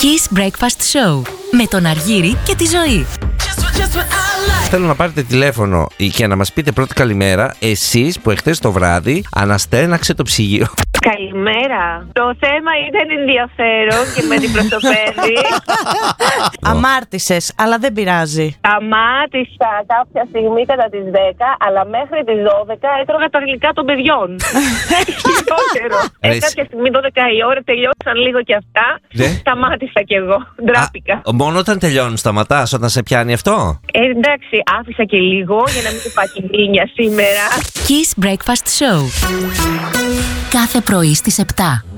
Kiss Breakfast Show με τον Αργύρη και τη Ζωή. Θέλω να πάρετε τηλέφωνο και να μας πείτε πρώτη καλημέρα εσείς που εχθές το βράδυ αναστέναξε το ψυγείο. Καλημέρα. Το θέμα ήταν ενδιαφέρον και με αντιπροσωπεύει. Αμάρτησες, αλλά δεν πειράζει. Σταμάτησα κάποια στιγμή κατά τις 10, αλλά μέχρι τις 12 έτρωγα τα γλυκά των παιδιών. Χειρότερο. Κάποια στιγμή 12 η ώρα τελειώσαν λίγο και αυτά. Σταμάτησα κι εγώ. Ντράπηκα. Μόνο όταν τελειώνουν σταματάς, όταν σε πιάνει αυτό? Εντάξει, άφησα και λίγο για να μην του πάει γκρίνια σήμερα. Kiss Breakfast Show. Κάθε πρωί στις 7.